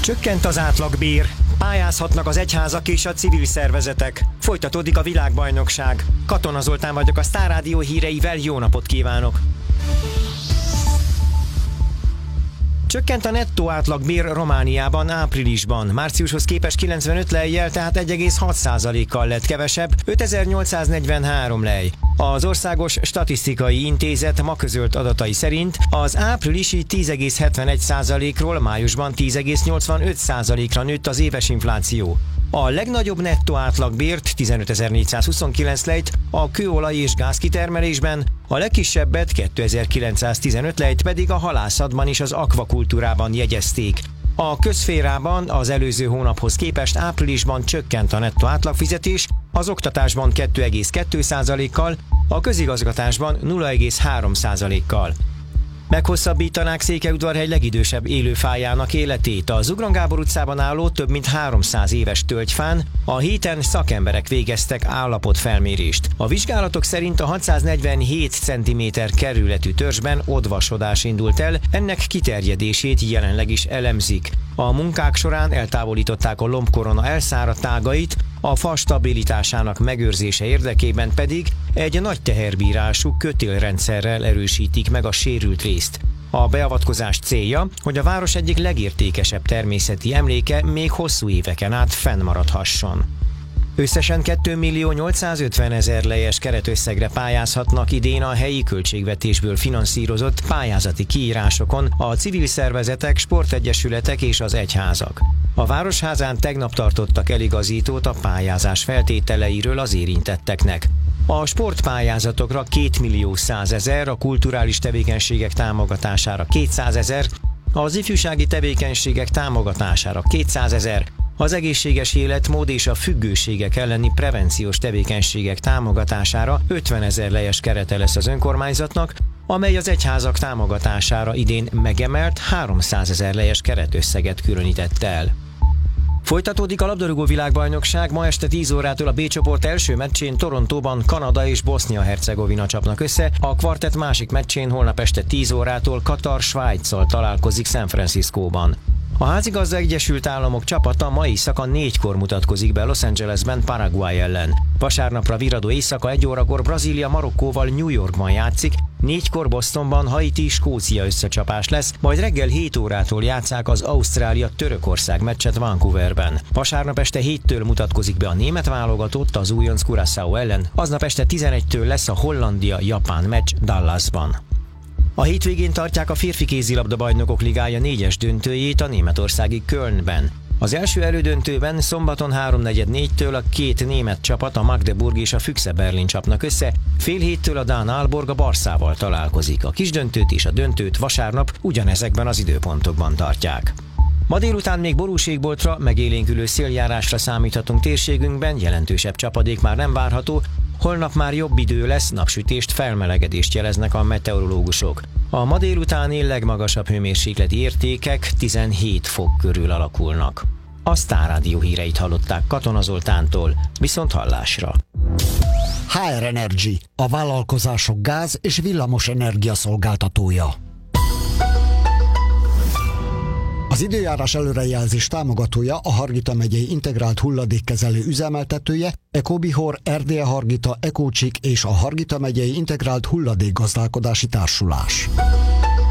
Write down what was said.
Csökkent az átlagbér, pályázhatnak az egyházak és a civil szervezetek. Folytatódik a világbajnokság. Katona Zoltán vagyok, a Sztár Rádió híreivel, jó napot kívánok! Csökkent a nettó átlagbér Romániában áprilisban. Márciushoz képest 95 lejjel, tehát 1,6%-kal lett kevesebb, 5843 lej. Az Országos Statisztikai Intézet ma közölt adatai szerint az áprilisi 10,71%-ról májusban 10,85%-ra nőtt az éves infláció. A legnagyobb nettó átlagbért, 15.429 lejt a kőolaj és gázkitermelésben, a legkisebbet, 2.915 lejt pedig a halászatban és az akvakultúrában jegyezték. A közszférában az előző hónaphoz képest áprilisban csökkent a nettó átlagfizetés, az oktatásban 2,2%-kal, a közigazgatásban 0,3%-kal. Meghosszabbítanák Székelyudvarhely legidősebb élőfájának életét. A Zugron Gábor utcában álló több mint 300 éves tölgyfán a héten szakemberek végeztek állapotfelmérést. A vizsgálatok szerint a 647 cm kerületű törzsben odvasodás indult el, ennek kiterjedését jelenleg is elemzik. A munkák során eltávolították a lombkorona elszáradt tágait, a fa stabilitásának megőrzése érdekében pedig egy nagy teherbírású kötélrendszerrel erősítik meg a sérült részt. A beavatkozás célja, hogy a város egyik legértékesebb természeti emléke még hosszú éveken át fennmaradhasson. Összesen 2.850.000 lejes keretösszegre pályázhatnak idén a helyi költségvetésből finanszírozott pályázati kiírásokon a civil szervezetek, sportegyesületek és az egyházak. A Városházán tegnap tartottak eligazítót a pályázás feltételeiről az érintetteknek. A sportpályázatokra 2.100.000, a kulturális tevékenységek támogatására 200.000, az ifjúsági tevékenységek támogatására 200.000, az egészséges életmód és a függőségek elleni prevenciós tevékenységek támogatására 50.000 lejes kerete lesz az önkormányzatnak, amely az egyházak támogatására idén megemelt 300.000 lejes keretösszeget különített el. Folytatódik a labdarúgó világbajnokság, ma este 10 órától a B csoport első meccsén Torontóban Kanada és Bosznia-Hercegovina csapnak össze, a kvartett másik meccsén holnap este 10 órától Katar Svájccal találkozik San Franciscóban. A házigazda Egyesült Államok csapata ma éjszaka 4-kor mutatkozik be Los Angelesben Paraguay ellen. Vasárnapra viradó éjszaka 1 órakor Brazília Marokkóval New Yorkban játszik, 4-kor Bostonban Haiti-Skócia összecsapás lesz, majd reggel 7 órától játsszák az Ausztrália-Törökország meccset Vancouverben. Vasárnap este 7-től mutatkozik be a német válogatott az újonc Curaçao ellen, aznap este 11-től lesz a Hollandia-Japán meccs Dallasban. A hétvégén tartják a férfi kézilabda bajnokok ligája 4-es döntőjét a németországi Kölnben. Az első elődöntőben szombaton 3:44-től a két német csapat, a Magdeburg és a Füchse Berlin csapnak össze, fél héttől a dán Aalborg a Barszával találkozik. A kisdöntőt és a döntőt vasárnap ugyanezekben az időpontokban tartják. Ma délután még borúségboltra, megélénkülő széljárásra számíthatunk térségünkben, jelentősebb csapadék már nem várható, holnap már jobb idő lesz, napsütést, felmelegedést jeleznek a meteorológusok. A ma délutáni legmagasabb hőmérsékleti értékek 17 fok körül alakulnak. A Sztár Rádió híreit hallották Katona Zoltántól, viszont hallásra. HR Energy, a vállalkozások gáz- és villamos energia szolgáltatója. Az időjárás előrejelzés támogatója, a Hargita megyei integrált hulladékkezelő üzemeltetője, Ecobihor, RDE Hargita, Ecócsik és a Hargita megyei integrált hulladékgazdálkodási társulás.